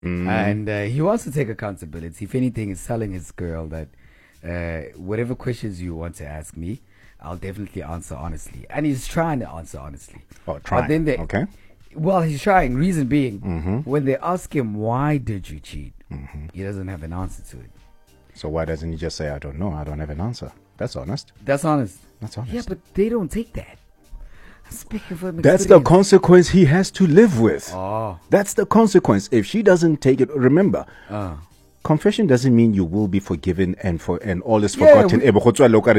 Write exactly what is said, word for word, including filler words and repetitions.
Mm. And uh, he wants to take accountability. If anything, he's telling his girl that uh, whatever questions you want to ask me, I'll definitely answer honestly. And he's trying to answer honestly. Oh, trying. But then they, okay. Well, he's trying. Reason being, Mm-hmm. when they ask him, why did you cheat? Mm-hmm. He doesn't have an answer to it. So why doesn't he just say, I don't know, I don't have an answer? That's honest. That's honest. That's honest. Yeah, but they don't take that. Speaking from That's the experience. consequence he has to live with. Oh. That's the consequence. If she doesn't take it, remember, Uh. confession doesn't mean you will be forgiven and for and all is Yeah, forgotten.